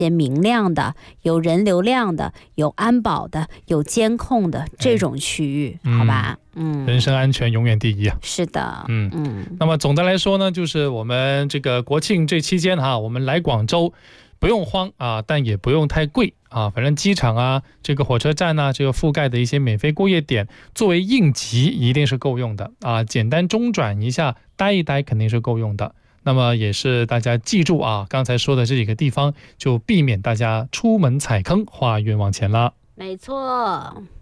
明亮的、有人流量的、有安保的、有监控的这种区域，好吧？ 人身安全永远第一啊。 是的， 那么总的来说呢，就是我们这个国庆这期间我们来广州不用慌啊，但也不用太贵啊。反正机场啊，这个火车站啊，这个覆盖的一些免费过夜点，作为应急一定是够用的啊。简单中转一下，待一待肯定是够用的。那么也是大家记住啊，刚才说的这几个地方，就避免大家出门踩坑花冤枉钱了。 没错。